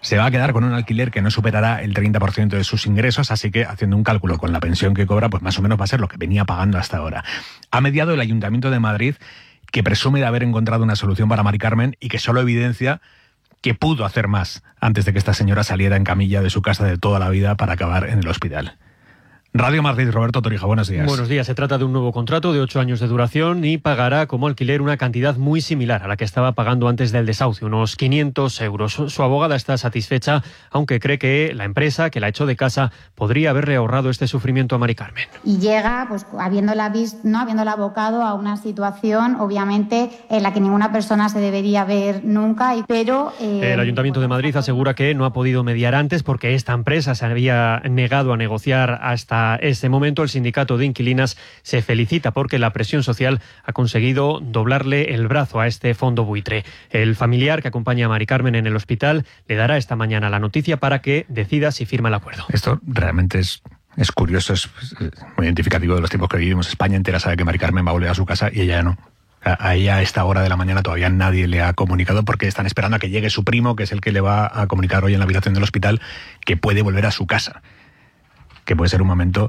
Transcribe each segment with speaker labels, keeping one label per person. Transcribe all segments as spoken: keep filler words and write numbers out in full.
Speaker 1: se va a quedar con un alquiler que no superará el treinta por ciento de sus ingresos, así que haciendo un cálculo con la pensión que cobra, pues más o menos va a ser lo que venía pagando hasta ahora. Ha mediado el Ayuntamiento de Madrid, que presume de haber encontrado una solución para Mari Carmen y que solo evidencia que pudo hacer más antes de que esta señora saliera en camilla de su casa de toda la vida para acabar en el hospital. Radio Madrid, Roberto Torija, buenos días.
Speaker 2: Buenos días. Se trata de un nuevo contrato de ocho años de duración y pagará como alquiler una cantidad muy similar a la que estaba pagando antes del desahucio, unos quinientos euros. Su abogada está satisfecha, aunque cree que la empresa que la echó de casa podría haberle ahorrado este sufrimiento a Mari Carmen.
Speaker 3: Y llega, pues habiéndola visto, no habiéndola abocado a una situación, obviamente, en la que ninguna persona se debería ver nunca, pero...
Speaker 2: Eh, el Ayuntamiento de Madrid asegura que no ha podido mediar antes porque esta empresa se había negado a negociar hasta este momento. El sindicato de inquilinas se felicita porque la presión social ha conseguido doblarle el brazo a este fondo buitre. El familiar que acompaña a Mari Carmen en el hospital le dará esta mañana la noticia para que decida si firma el acuerdo.
Speaker 1: Esto realmente es, es curioso, es muy identificativo de los tiempos que vivimos. España entera sabe que Mari Carmen va a volver a su casa y ella no. A ella a esta hora de la mañana todavía nadie le ha comunicado porque están esperando a que llegue su primo, que es el que le va a comunicar hoy en la habitación del hospital que puede volver a su casa. Que puede ser un momento,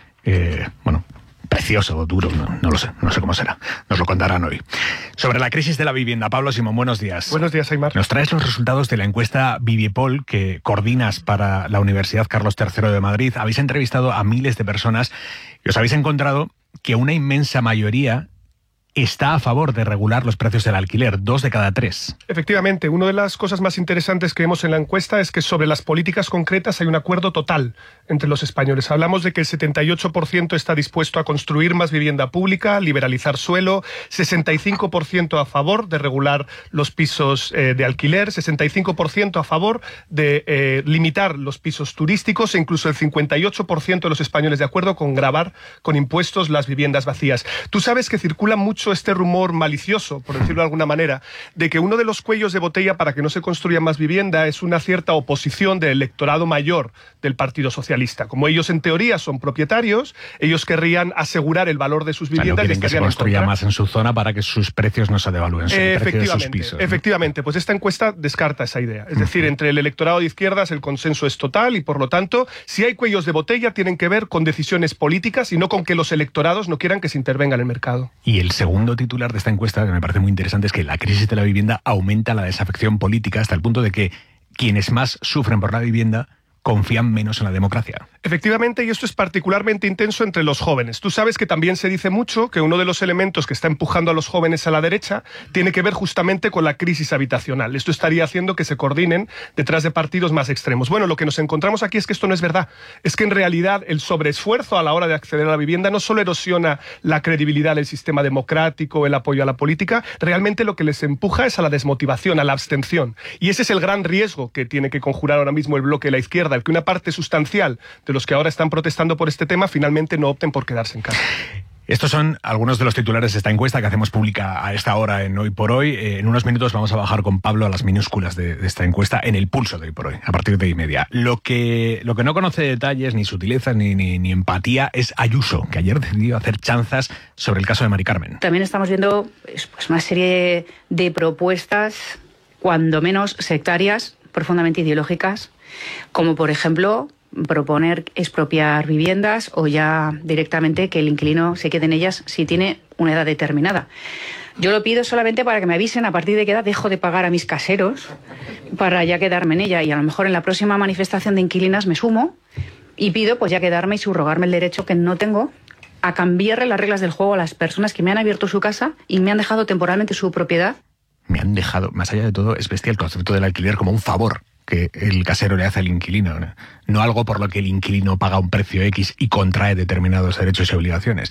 Speaker 1: eh, bueno, precioso o duro, no, no lo sé, no sé cómo será. Nos lo contarán hoy. Sobre la crisis de la vivienda, Pablo Simón, buenos días.
Speaker 4: Buenos días, Aymar.
Speaker 1: Nos traes los resultados de la encuesta Vivipol que coordinas para la Universidad Carlos tercero de Madrid. Habéis entrevistado a miles de personas y os habéis encontrado que una inmensa mayoría está a favor de regular los precios del alquiler, dos de cada tres.
Speaker 4: Efectivamente, una de las cosas más interesantes que vemos en la encuesta es que sobre las políticas concretas hay un acuerdo total entre los españoles. Hablamos de que el setenta y ocho por ciento está dispuesto a construir más vivienda pública, liberalizar suelo, sesenta y cinco por ciento a favor de regular los pisos eh, de alquiler, sesenta y cinco por ciento a favor de eh, limitar los pisos turísticos e incluso el cincuenta y ocho por ciento de los españoles de acuerdo con gravar con impuestos las viviendas vacías. Tú sabes que circula mucho este rumor malicioso, por decirlo de alguna manera, de que uno de los cuellos de botella para que no se construya más vivienda es una cierta oposición del electorado mayor del Partido Socialista. Como ellos en teoría son propietarios, ellos querrían asegurar el valor de sus viviendas.
Speaker 1: O sea, no quieren que se construya más en su zona para que sus precios no se devalúen, el precio de sus pisos, ¿no?
Speaker 4: Efectivamente, pues esta encuesta descarta esa idea. Es decir, entre el electorado de izquierdas el consenso es total y por lo tanto, si hay cuellos de botella tienen que ver con decisiones políticas y no con que los electorados no quieran que se intervenga en el mercado.
Speaker 1: Y el segundo titular de esta encuesta, que me parece muy interesante, es que la crisis de la vivienda aumenta la desafección política hasta el punto de que quienes más sufren por la vivienda confían menos en la democracia.
Speaker 4: Efectivamente, y esto es particularmente intenso entre los jóvenes. Tú sabes que también se dice mucho que uno de los elementos que está empujando a los jóvenes a la derecha tiene que ver justamente con la crisis habitacional. Esto estaría haciendo que se coordinen detrás de partidos más extremos. Bueno, lo que nos encontramos aquí es que esto no es verdad. Es que en realidad el sobreesfuerzo a la hora de acceder a la vivienda no solo erosiona la credibilidad del sistema democrático, el apoyo a la política, realmente lo que les empuja es a la desmotivación, a la abstención. Y ese es el gran riesgo que tiene que conjurar ahora mismo el bloque de la izquierda, el que una parte sustancial de los que ahora están protestando por este tema finalmente no opten por quedarse en casa.
Speaker 1: Estos son algunos de los titulares de esta encuesta que hacemos pública a esta hora en Hoy por Hoy. Eh, en unos minutos vamos a bajar con Pablo a las minúsculas de, de esta encuesta en el pulso de Hoy por Hoy, a partir de y media. Lo que, lo que no conoce detalles, ni sutilezas, ni, ni, ni empatía es Ayuso, que ayer decidió hacer chanzas sobre el caso de Mari Carmen.
Speaker 5: También estamos viendo pues, una serie de propuestas, cuando menos sectarias, profundamente ideológicas, como por ejemplo proponer expropiar viviendas o ya directamente que el inquilino se quede en ellas si tiene una edad determinada. Yo lo pido solamente para que me avisen a partir de qué edad dejo de pagar a mis caseros para ya quedarme en ella, y a lo mejor en la próxima manifestación de inquilinas me sumo y pido pues ya quedarme y subrogarme el derecho que no tengo a cambiarle las reglas del juego a las personas que me han abierto su casa y me han dejado temporalmente su propiedad.
Speaker 1: Me han dejado, más allá de todo, es bestial el concepto del alquiler como un favor que el casero le hace al inquilino, ¿no? No algo por lo que el inquilino paga un precio X y contrae determinados derechos y obligaciones.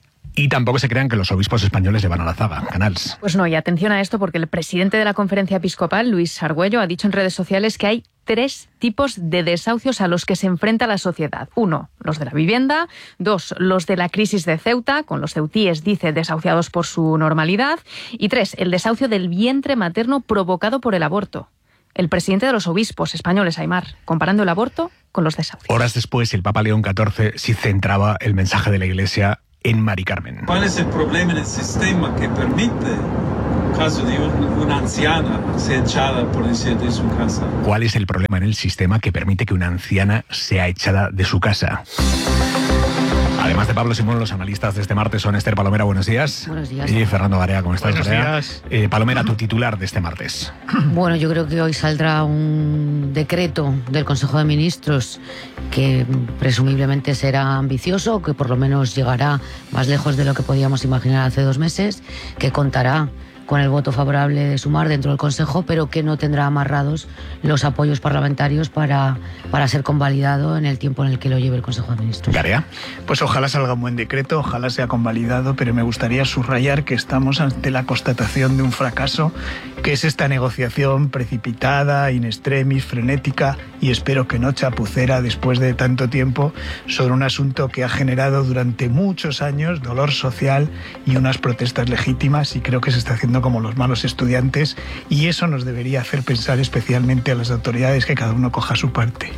Speaker 1: Y tampoco se crean que los obispos españoles le van a la zaga, Canals.
Speaker 6: Pues no, y atención a esto, porque el presidente de la Conferencia Episcopal, Luis Argüello, ha dicho en redes sociales que hay tres tipos de desahucios a los que se enfrenta la sociedad. Uno, los de la vivienda. Dos, los de la crisis de Ceuta, con los ceutíes, dice, desahuciados por su normalidad. Y tres, el desahucio del vientre materno provocado por el aborto. El presidente de los obispos españoles, Aymar, comparando el aborto con los desahucios.
Speaker 1: Horas después, el Papa León catorce sí centraba el mensaje de la Iglesia en Mari Carmen.
Speaker 7: ¿Cuál es el problema en el sistema que permite caso de un, una anciana sea echada por decir de su casa.
Speaker 1: ¿Cuál es el problema en el sistema que permite que una anciana sea echada de su casa? Además de Pablo Simón, los analistas de este martes son Esther Palomera, buenos días.
Speaker 8: Buenos días.
Speaker 1: Y Fernando Barea, ¿cómo estás?
Speaker 4: Buenos
Speaker 1: Barea?
Speaker 4: días.
Speaker 1: Eh, Palomera, tu titular de este martes.
Speaker 8: Bueno, yo creo que hoy saldrá un decreto del Consejo de Ministros que presumiblemente será ambicioso, que por lo menos llegará más lejos de lo que podíamos imaginar hace dos meses, que contará con el voto favorable de Sumar dentro del Consejo, pero que no tendrá amarrados los apoyos parlamentarios para, para ser convalidado en el tiempo en el que lo lleve el Consejo de Ministros.
Speaker 1: Garea.
Speaker 9: Pues ojalá salga un buen decreto, ojalá sea convalidado, pero me gustaría subrayar que estamos ante la constatación de un fracaso, que es esta negociación precipitada, in extremis, frenética y espero que no chapucera después de tanto tiempo sobre un asunto que ha generado durante muchos años dolor social y unas protestas legítimas, y creo que se está haciendo como los malos estudiantes, y eso nos debería hacer pensar especialmente a las autoridades que cada uno coja su parte.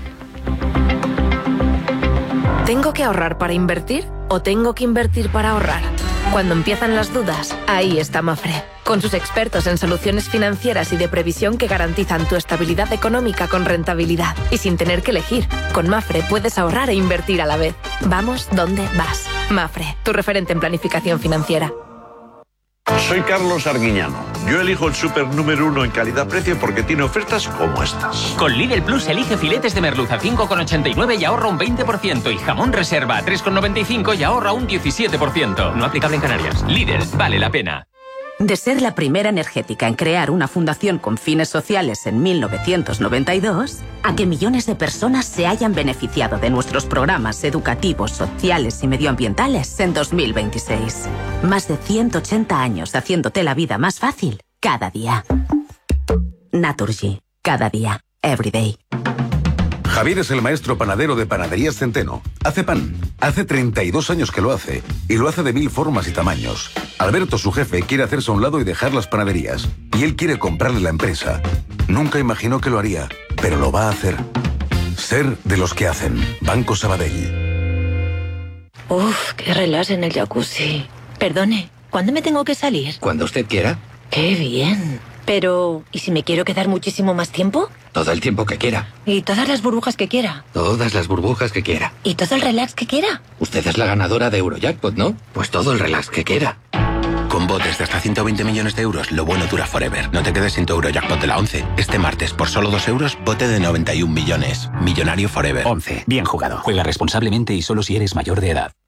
Speaker 10: ¿Tengo que ahorrar para invertir o tengo que invertir para ahorrar? Cuando empiezan las dudas, ahí está Mafre, con sus expertos en soluciones financieras y de previsión que garantizan tu estabilidad económica con rentabilidad y sin tener que elegir. Con Mafre puedes ahorrar e invertir a la vez. Vamos donde vas. Mafre, tu referente en planificación financiera.
Speaker 11: Soy Carlos Arguiñano. Yo elijo el súper número uno en calidad-precio porque tiene ofertas como estas.
Speaker 12: Con Lidl Plus elige filetes de merluza a cinco con ochenta y nueve y ahorra un veinte por ciento. Y jamón reserva a tres con noventa y cinco y ahorra un diecisiete por ciento. No aplicable en Canarias. Lidl, vale la pena.
Speaker 13: De ser la primera energética en crear una fundación con fines sociales en mil novecientos noventa y dos, a que millones de personas se hayan beneficiado de nuestros programas educativos, sociales y medioambientales en dos mil veintiséis. Más de ciento ochenta años haciéndote la vida más fácil cada día. Naturgy. Cada día. Every day.
Speaker 14: Javier es el maestro panadero de Panaderías Centeno. Hace pan. Hace treinta y dos años que lo hace. Y lo hace de mil formas y tamaños. Alberto, su jefe, quiere hacerse a un lado y dejar las panaderías. Y él quiere comprarle la empresa. Nunca imaginó que lo haría, pero lo va a hacer. Ser de los que hacen. Banco Sabadell.
Speaker 15: Uf, qué relax en el jacuzzi. Perdone, ¿cuándo me tengo que salir?
Speaker 16: Cuando usted quiera.
Speaker 15: ¡Qué bien! Pero, ¿y si me quiero quedar muchísimo más tiempo?
Speaker 16: Todo el tiempo que quiera.
Speaker 15: ¿Y todas las burbujas que quiera?
Speaker 16: Todas las burbujas que quiera.
Speaker 15: ¿Y todo el relax que quiera?
Speaker 16: Usted es la ganadora de Eurojackpot, ¿no? Pues todo el relax que quiera. Con botes de hasta ciento veinte millones de euros, lo bueno dura forever. No te quedes sin tu Eurojackpot de la once. Este martes, por solo dos euros, bote de noventa y un millones. Millonario forever.
Speaker 17: once. Bien jugado. Juega responsablemente y solo si eres mayor de edad.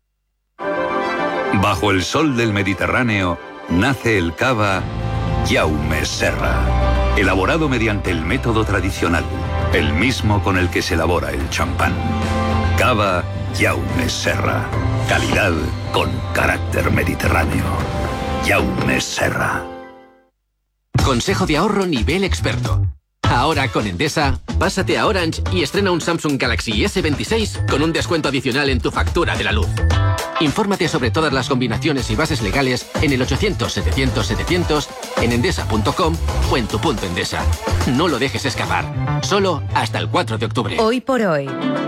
Speaker 18: Bajo el sol del Mediterráneo, nace el cava Jaume Serra. Elaborado mediante el método tradicional, el mismo con el que se elabora el champán. Cava Jaume Serra. Calidad con carácter mediterráneo. Jaume Serra.
Speaker 19: Consejo de ahorro nivel experto. Ahora con Endesa, pásate a Orange y estrena un Samsung Galaxy ese veintiséis con un descuento adicional en tu factura de la luz. Infórmate sobre todas las combinaciones y bases legales en el ochocientos setecientos setecientos, en endesa punto com o en tu punto Endesa. No lo dejes escapar. Solo hasta el cuatro de octubre.
Speaker 20: Hoy por hoy.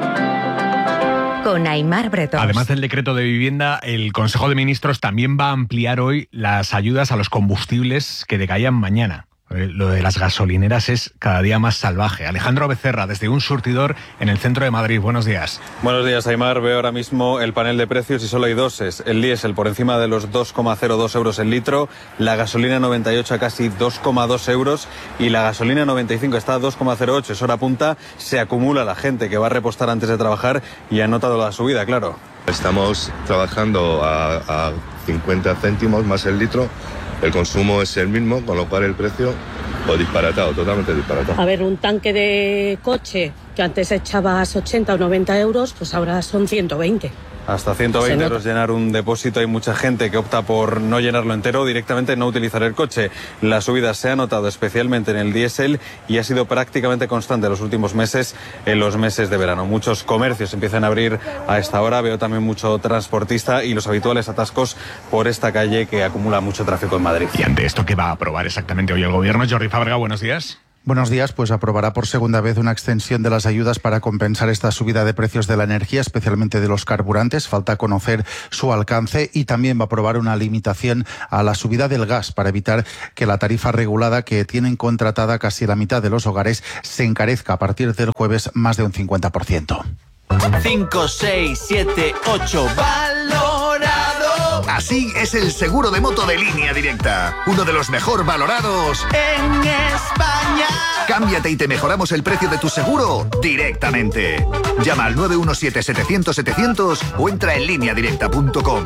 Speaker 20: Con Aimar Bretón.
Speaker 1: Además del decreto de vivienda, el Consejo de Ministros también va a ampliar hoy las ayudas a los combustibles que decaían mañana. Lo de las gasolineras es cada día más salvaje. Alejandro Becerra, desde un surtidor en el centro de Madrid. Buenos días.
Speaker 21: Buenos días, Aimar. Veo ahora mismo el panel de precios y solo hay doses. El diésel por encima de los dos coma cero dos euros el litro, la gasolina noventa y ocho a casi dos coma dos euros y la gasolina noventa y cinco está a dos coma cero ocho. Es hora punta, se acumula la gente que va a repostar antes de trabajar y ha notado la subida, claro.
Speaker 22: Estamos trabajando a, a cincuenta céntimos más el litro. El consumo es el mismo, con lo cual el precio, pues disparatado, totalmente disparatado.
Speaker 23: A ver, un tanque de coche que antes echabas ochenta o noventa euros, pues ahora son ciento veinte.
Speaker 21: Hasta ciento veinte euros llenar un depósito. Hay mucha gente que opta por no llenarlo entero o directamente no utilizar el coche. La subida se ha notado especialmente en el diésel y ha sido prácticamente constante en los últimos meses, en los meses de verano. Muchos comercios empiezan a abrir a esta hora. Veo también mucho transportista y los habituales atascos por esta calle que acumula mucho tráfico en Madrid.
Speaker 1: Y ante esto, ¿qué va a aprobar exactamente hoy el Gobierno? Jordi Fábrega, buenos días.
Speaker 2: Buenos días, pues aprobará por segunda vez una extensión de las ayudas para compensar esta subida de precios de la energía, especialmente de los carburantes. Falta conocer su alcance, y también va a aprobar una limitación a la subida del gas para evitar que la tarifa regulada que tienen contratada casi la mitad de los hogares se encarezca a partir del jueves más de un cincuenta por ciento.
Speaker 3: cinco, seis, siete, ocho, valorado.
Speaker 20: Así es el seguro de moto de Línea Directa, uno de los mejor valorados
Speaker 3: en España.
Speaker 20: Cámbiate y te mejoramos el precio de tu seguro directamente. Llama al nueve uno siete, setecientos, setecientos o entra en línea directa punto com.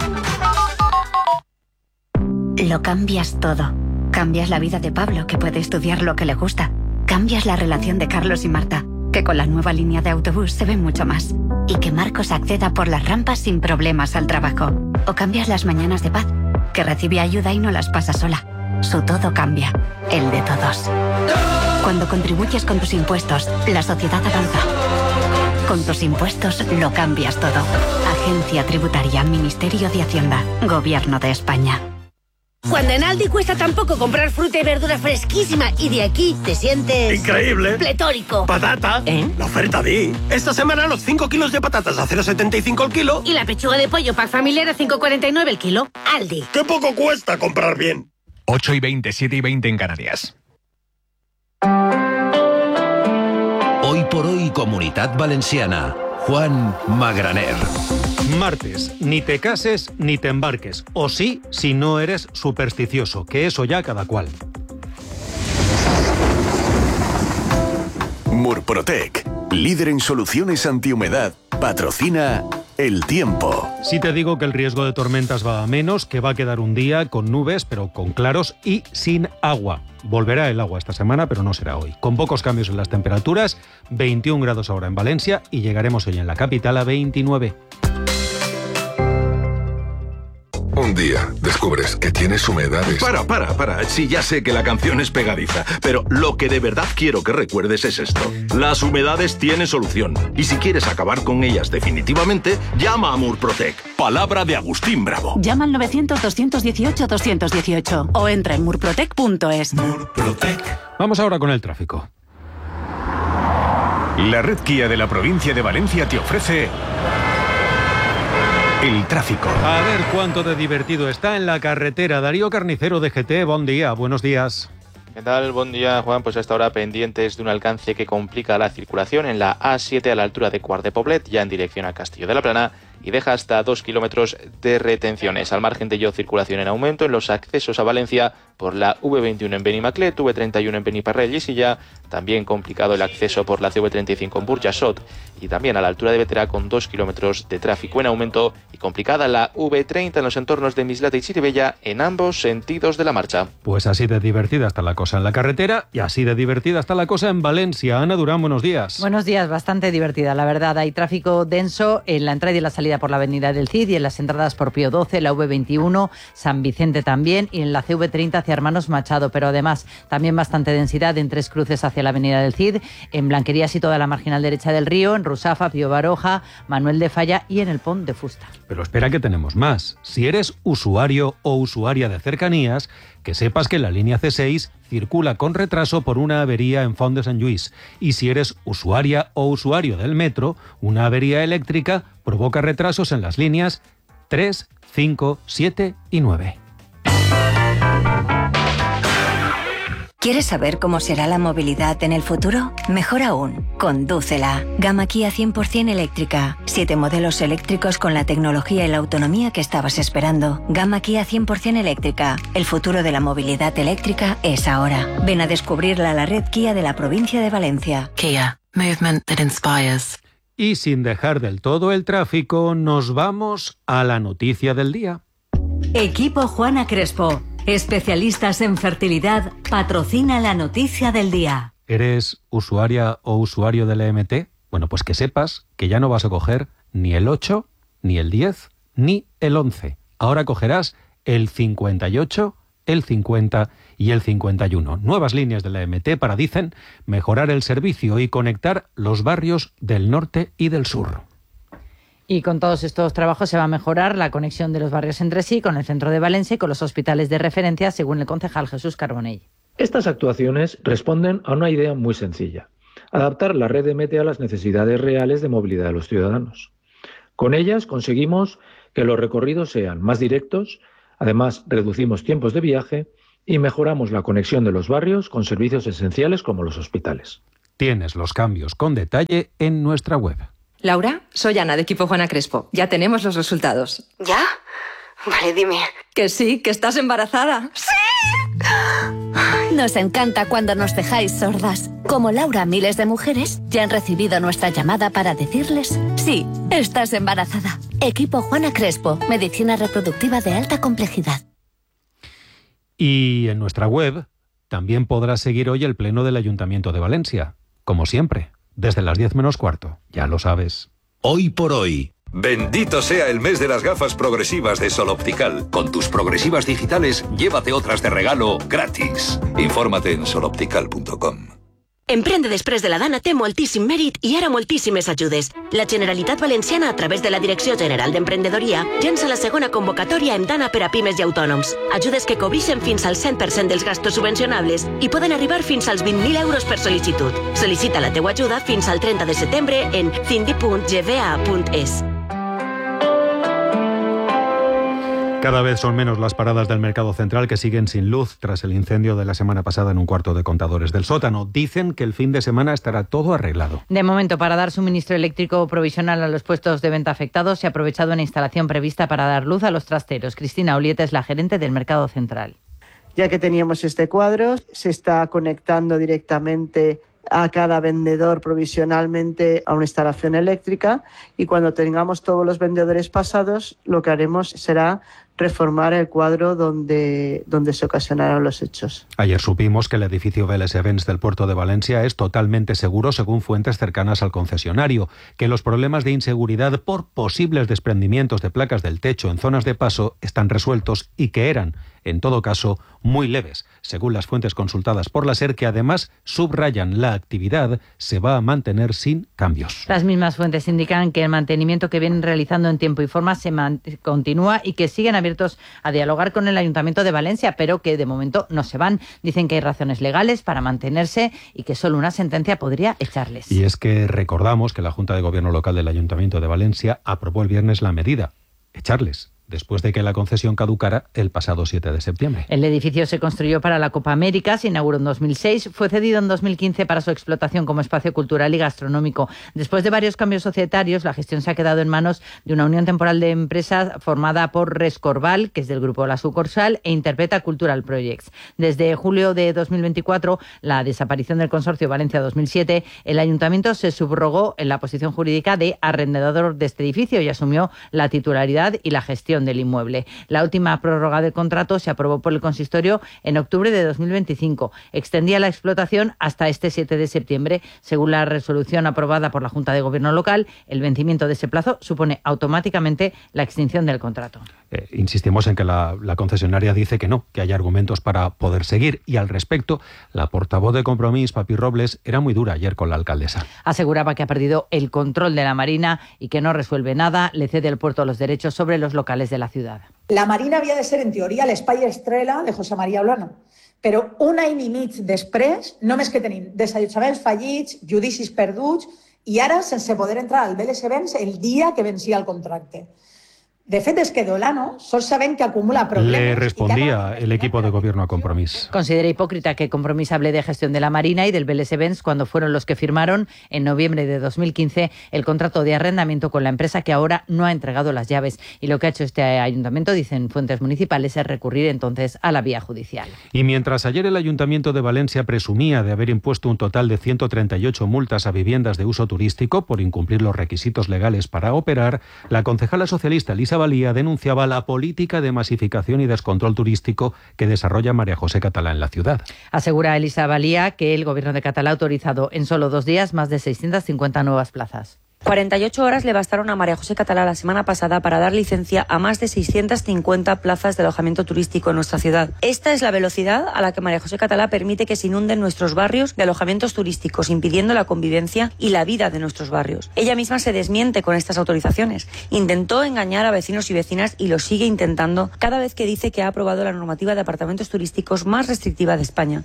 Speaker 24: Lo cambias todo. Cambias la vida de Pablo, que puede estudiar lo que le gusta. Cambias la relación de Carlos y Marta, que con la nueva línea de autobús se ve mucho más. Y que Marcos acceda por las rampas sin problemas al trabajo. O cambias las mañanas de Paz, que recibe ayuda y no las pasa sola. Su todo cambia, el de todos. Cuando contribuyes con tus impuestos, la sociedad avanza. Con tus impuestos lo cambias todo. Agencia Tributaria, Ministerio de Hacienda, Gobierno de España.
Speaker 25: Cuando en Aldi cuesta tan poco comprar fruta y verdura fresquísima y de aquí te sientes...
Speaker 26: ¡increíble!
Speaker 25: ¡Pletórico!
Speaker 26: ¡Patata! ¿Eh? La oferta di. Esta semana los cinco kilos de patatas a cero coma setenta y cinco el kilo.
Speaker 25: Y la pechuga de pollo pack familiar a cinco coma cuarenta y nueve el kilo. Aldi.
Speaker 26: ¡Qué poco cuesta comprar bien!
Speaker 1: ocho y veinte, siete y veinte en Canarias.
Speaker 27: Hoy por hoy, Comunitat Valenciana. Juan Magraner.
Speaker 28: Martes, ni te cases ni te embarques. O sí, si no eres supersticioso, que eso ya cada cual.
Speaker 29: Murprotec, líder en soluciones antihumedad, patrocina El Tiempo.
Speaker 28: Si te digo que el riesgo de tormentas va a menos, que va a quedar un día con nubes, pero con claros y sin agua. Volverá el agua esta semana, pero no será hoy. Con pocos cambios en las temperaturas, veintiún grados ahora en Valencia y llegaremos hoy en la capital a veintinueve.
Speaker 30: Un día descubres que tienes humedades.
Speaker 11: Para, para, para. Sí, ya sé que la canción es pegadiza, pero lo que de verdad quiero que recuerdes es esto. Las humedades tienen solución. Y si quieres acabar con ellas definitivamente, llama a Murprotec. Palabra de Agustín Bravo.
Speaker 24: Llama al novecientos, doscientos dieciocho, doscientos dieciocho o entra en murprotec punto es.
Speaker 28: Murprotec. Vamos ahora con el tráfico.
Speaker 31: La red Kia de la provincia de Valencia te ofrece... el tráfico.
Speaker 28: A ver cuánto de divertido está en la carretera. Darío Carnicero de G T, buen día, buenos días.
Speaker 32: ¿Qué tal? Buen día, Juan. Pues hasta ahora pendientes de un alcance que complica la circulación en la A siete a la altura de Quart de Poblet, ya en dirección a Castillo de la Plana, y deja hasta dos kilómetros de retenciones. Al margen de ello, circulación en aumento en los accesos a Valencia por la V veintiuno en Benimaclet, V treinta y uno en Beniparrell y Silla, también complicado el acceso por la C V treinta y cinco en Burjassot y también a la altura de Vetera con dos kilómetros de tráfico en aumento y complicada la V treinta en los entornos de Mislata y Chirivella en ambos sentidos de la marcha.
Speaker 28: Pues así de divertida está la cosa en la carretera y así de divertida está la cosa en Valencia. Ana Durán, buenos días.
Speaker 33: Buenos días, bastante divertida, la verdad. Hay tráfico denso en la entrada y la salida por la avenida del Cid y en las entradas por Pío doce, la V veintiuno, San Vicente también y en la C V treinta hacia Hermanos Machado, pero además también bastante densidad en Tres Cruces hacia la avenida del Cid, en Blanquerías y toda la marginal derecha del Río, en Rusafa, Pío Baroja, Manuel de Falla y en el Pont de Fusta.
Speaker 28: Pero espera que tenemos más. Si eres usuario o usuaria de cercanías, que sepas que la línea C seis circula con retraso por una avería en Font de Sant Lluís. Y si eres usuaria o usuario del metro, una avería eléctrica provoca retrasos en las líneas tres, cinco, siete y nueve.
Speaker 34: ¿Quieres saber cómo será la movilidad en el futuro? Mejor aún, condúcela. Gama Kia cien por ciento eléctrica. Siete modelos eléctricos con la tecnología y la autonomía que estabas esperando. Gama Kia cien por ciento eléctrica. El futuro de la movilidad eléctrica es ahora. Ven a descubrirla a la red Kia de la provincia de Valencia.
Speaker 10: Kia, movement that inspires.
Speaker 28: Y sin dejar del todo el tráfico, nos vamos a la noticia del día.
Speaker 24: Equipo Juana Crespo, especialistas en fertilidad, patrocina la noticia del día.
Speaker 28: ¿Eres usuaria o usuario del E M T? Bueno, pues que sepas que ya no vas a coger ni el ocho, ni el diez, ni el once. Ahora cogerás el cincuenta y ocho, el cincuenta y el cincuenta y uno. Nuevas líneas de la E M T para, dicen, mejorar el servicio y conectar los barrios del norte y del sur.
Speaker 33: Y con todos estos trabajos se va a mejorar la conexión de los barrios entre sí, con el centro de Valencia y con los hospitales de referencia, según el concejal Jesús Carbonell.
Speaker 4: Estas actuaciones responden a una idea muy sencilla: adaptar la red de Mete a las necesidades reales de movilidad de los ciudadanos. Con ellas conseguimos que los recorridos sean más directos, además reducimos tiempos de viaje y mejoramos la conexión de los barrios con servicios esenciales como los hospitales.
Speaker 28: Tienes los cambios con detalle en nuestra web.
Speaker 5: Laura, soy Ana de Equipo Juana Crespo. Ya tenemos los resultados.
Speaker 6: ¿Ya? Vale, dime.
Speaker 5: Que sí, que estás embarazada.
Speaker 6: ¡Sí!
Speaker 7: Nos encanta cuando nos dejáis sordas. Como Laura, miles de mujeres ya han recibido nuestra llamada para decirles: sí, estás embarazada. Equipo Juana Crespo, medicina reproductiva de alta complejidad.
Speaker 28: Y en nuestra web también podrás seguir hoy el pleno del Ayuntamiento de Valencia. Como siempre, desde las diez menos cuarto, ya lo sabes.
Speaker 27: Hoy por hoy. Bendito sea el mes de las gafas progresivas de Sol Optical. Con tus progresivas digitales, llévate otras de regalo gratis. Infórmate en sol optical punto com.
Speaker 25: Emprende després de la Dana té moltíssim mèrit i ara moltíssimes ajudes. La Generalitat Valenciana, a través de la Direcció General d'Emprenedoria, llença la segona convocatòria en Dana per a pimes i autònoms. Ajudes que cobreixen fins al cent per cent dels gastos subvencionables i poden arribar fins als vint mil euros per sol·licitud. Sol·licita la teua ajuda fins al trenta de setembre en cindi punt g v a punt es.
Speaker 28: Cada vez son menos las paradas del mercado central que siguen sin luz tras el incendio de la semana pasada en un cuarto de contadores del sótano. Dicen que el fin de semana estará todo arreglado.
Speaker 33: De momento, para dar suministro eléctrico provisional a los puestos de venta afectados, se ha aprovechado una instalación prevista para dar luz a los trasteros. Cristina Ulieta es la gerente del mercado central.
Speaker 8: Ya que teníamos este cuadro, se está conectando directamente a cada vendedor provisionalmente a una instalación eléctrica, y cuando tengamos todos los vendedores pasados, lo que haremos será reformar el cuadro donde, donde se ocasionaron los hechos.
Speaker 28: Ayer supimos que el edificio Vélez Events del puerto de Valencia es totalmente seguro según fuentes cercanas al concesionario, que los problemas de inseguridad por posibles desprendimientos de placas del techo en zonas de paso están resueltos y que eran, en todo caso, muy leves, según las fuentes consultadas por la SER, que además subrayan la actividad se va a mantener sin cambios.
Speaker 33: Las mismas fuentes indican que el mantenimiento que vienen realizando en tiempo y forma se continúa y que siguen abiertos a dialogar con el Ayuntamiento de Valencia, pero que de momento no se van. Dicen que hay razones legales para mantenerse y que solo una sentencia podría echarles.
Speaker 28: Y es que recordamos que la Junta de Gobierno Local del Ayuntamiento de Valencia aprobó el viernes la medida, echarles, después de que la concesión caducara el pasado siete de septiembre.
Speaker 33: El edificio se construyó para la Copa América, se inauguró en dos mil seis, fue cedido en dos mil quince para su explotación como espacio cultural y gastronómico. Después de varios cambios societarios, la gestión se ha quedado en manos de una unión temporal de empresas formada por Rescorval, que es del grupo La Sucursal, e Interpreta Cultural Projects. Desde julio de dos mil veinticuatro, la desaparición del consorcio Valencia dos mil siete, el ayuntamiento se subrogó en la posición jurídica de arrendador de este edificio y asumió la titularidad y la gestión del inmueble. La última prórroga del contrato se aprobó por el consistorio en octubre de dos mil veinticinco. Extendía la explotación hasta este siete de septiembre. Según la resolución aprobada por la Junta de Gobierno Local, el vencimiento de ese plazo supone automáticamente la extinción del contrato.
Speaker 28: Eh, insistimos en que la, la concesionaria dice que no, que hay argumentos para poder seguir, y al respecto, la portavoz de Compromís, Papi Robles, era muy dura ayer con la alcaldesa.
Speaker 33: Aseguraba que ha perdido el control de la Marina y que no resuelve nada, le cede al puerto los derechos sobre los locales de la ciudad.
Speaker 9: La Marina havia de ser, en teoria, l'espai estrella de José María Olano, però un any i mig després, només que tenim desallotjaments fallits, judicis perduts i ara sense poder entrar al Vélez Events el dia que vencia el contracte. De fet, es que Olano sol sabem que acumula problemas.
Speaker 28: Le respondía el equipo de gobierno a Compromís.
Speaker 33: Considera hipócrita que Compromís hable de gestión de la Marina y del Vélez Events cuando fueron los que firmaron en noviembre de dos mil quince el contrato de arrendamiento con la empresa que ahora no ha entregado las llaves. Y lo que ha hecho este ayuntamiento, dicen fuentes municipales, es recurrir entonces a la vía judicial.
Speaker 28: Y mientras ayer el Ayuntamiento de Valencia presumía de haber impuesto un total de ciento treinta y ocho multas a viviendas de uso turístico por incumplir los requisitos legales para operar, la concejala socialista Elisa Valía denunciaba la política de masificación y descontrol turístico que desarrolla María José Catalá en la ciudad.
Speaker 33: Asegura Elisa Valía que el gobierno de Catalá ha autorizado en solo dos días más de seiscientas cincuenta nuevas plazas.
Speaker 2: cuarenta y ocho horas le bastaron a María José Catalá la semana pasada para dar licencia a más de seiscientas cincuenta plazas de alojamiento turístico en nuestra ciudad. Esta es la velocidad a la que María José Catalá permite que se inunden nuestros barrios de alojamientos turísticos, impidiendo la convivencia y la vida de nuestros barrios. Ella misma se desmiente con estas autorizaciones. Intentó engañar a vecinos y vecinas y lo sigue intentando cada vez que dice que ha aprobado la normativa de apartamentos turísticos más restrictiva de España.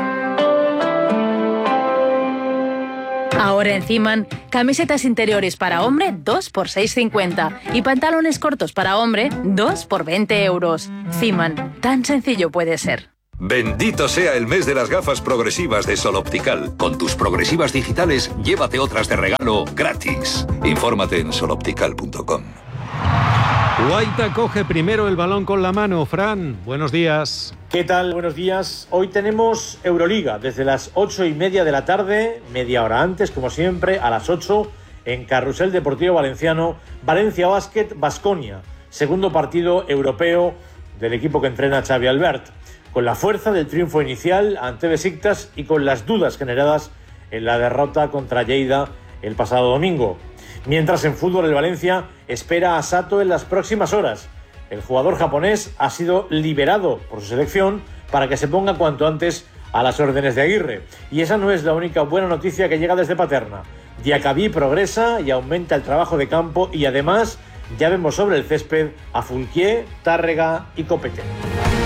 Speaker 3: Ahora en Ciman, camisetas interiores para hombre dos por seis cincuenta y pantalones cortos para hombre dos por veinte euros. Ciman, tan sencillo puede ser.
Speaker 27: Bendito sea el mes de las gafas progresivas de Sol Optical. Con tus progresivas digitales, llévate otras de regalo gratis. Infórmate en sol optical punto com.
Speaker 28: Guaita coge primero el balón con la mano. Fran, buenos días.
Speaker 12: ¿Qué tal? Buenos días. Hoy tenemos Euroliga desde las ocho y media de la tarde, media hora antes, como siempre, a las ocho, en Carrusel Deportivo Valenciano, Valencia Basket, Baskonia. Segundo partido europeo del equipo que entrena Xavi Albert. Con la fuerza del triunfo inicial ante Besiktas y con las dudas generadas en la derrota contra Lleida el pasado domingo. Mientras en fútbol el Valencia espera a Sato en las próximas horas. El jugador japonés ha sido liberado por su selección para que se ponga cuanto antes a las órdenes de Aguirre. Y esa no es la única buena noticia que llega desde Paterna. Diacabí progresa y aumenta el trabajo de campo y además ya vemos sobre el césped a Fulquier, Tárrega y Copete.